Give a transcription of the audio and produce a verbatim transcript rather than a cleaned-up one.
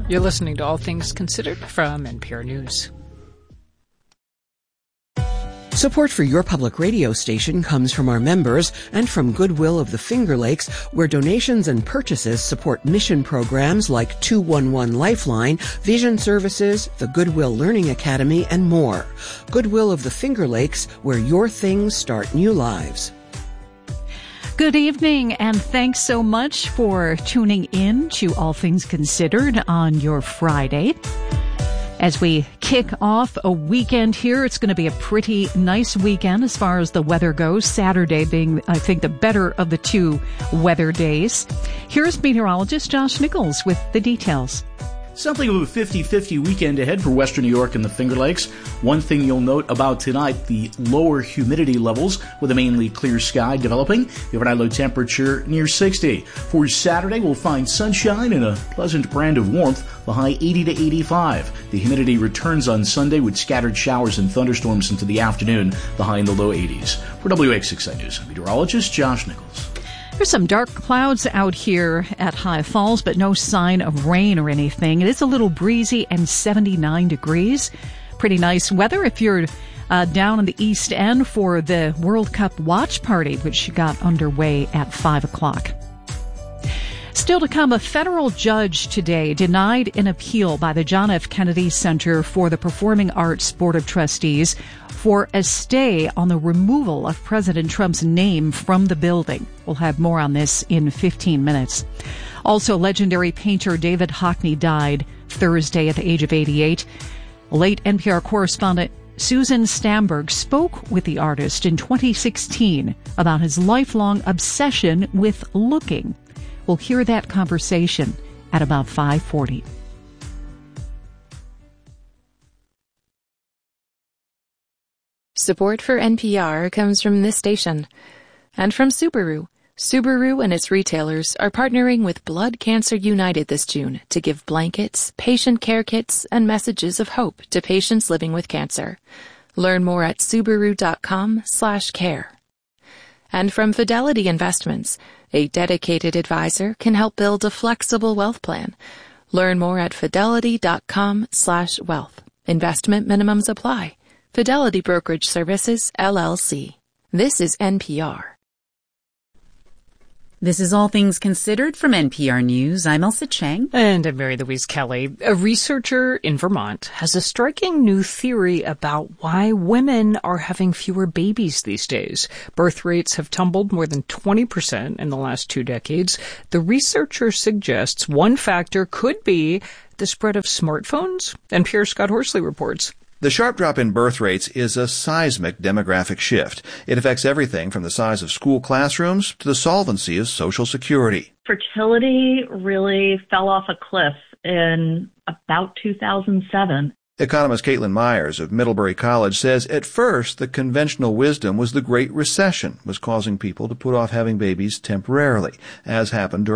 You're listening to All Things Considered from N P R News. Support for your public radio station comes from our members and from Goodwill of the Finger Lakes, where donations and purchases support mission programs like two one one Lifeline, Vision Services, the Goodwill Learning Academy, and more. Goodwill of the Finger Lakes, where your things start new lives. Good evening, and thanks so much for tuning in to All Things Considered on your Friday. As we kick off a weekend here, it's going to be a pretty nice weekend as far as the weather goes. Saturday being, I think, the better of the two weather days. Here's meteorologist Josh Nichols with the details. Something of a fifty-fifty weekend ahead for western New York and the Finger Lakes. One thing you'll note about tonight, the lower humidity levels with a mainly clear sky developing. The overnight low temperature near sixty. For Saturday, we'll find sunshine and a pleasant brand of warmth, the high eighty to eighty-five. The humidity returns on Sunday with scattered showers and thunderstorms into the afternoon, the high in the low eighties. For W X six I News, meteorologist Josh Nichols. There's some dark clouds out here at High Falls, but no sign of rain or anything. It is a little breezy and seventy-nine degrees. Pretty nice weather if you're uh, down in the East End for the World Cup watch party, which got underway at five o'clock. Still to come, a federal judge today denied an appeal by the John F. Kennedy Center for the Performing Arts Board of Trustees for a stay on the removal of President Trump's name from the building. We'll have more on this in fifteen minutes. Also, legendary painter David Hockney died Thursday at the age of eighty-eight. Late N P R correspondent Susan Stamberg spoke with the artist in twenty sixteen about his lifelong obsession with looking. We'll hear that conversation at about five forty. Support for N P R comes from this station and from Subaru. Subaru and its retailers are partnering with Blood Cancer United this June to give blankets, patient care kits, and messages of hope to patients living with cancer. Learn more at Subaru.com slash care. And from Fidelity Investments, a dedicated advisor can help build a flexible wealth plan. Learn more at Fidelity.com slash wealth. Investment minimums apply. Fidelity Brokerage Services, L L C. This is N P R. This is All Things Considered from N P R News. I'm Elsa Chang. And I'm Mary Louise Kelly. A researcher in Vermont has a striking new theory about why women are having fewer babies these days. Birth rates have tumbled more than twenty percent in the last two decades. The researcher suggests one factor could be the spread of smartphones. N P R's Scott Horsley reports. The sharp drop in birth rates is a seismic demographic shift. It affects everything from the size of school classrooms to the solvency of Social Security. Fertility really fell off a cliff in about two thousand seven. Economist Caitlin Myers of Middlebury College says at first the conventional wisdom was the Great Recession was causing people to put off having babies temporarily, as happened during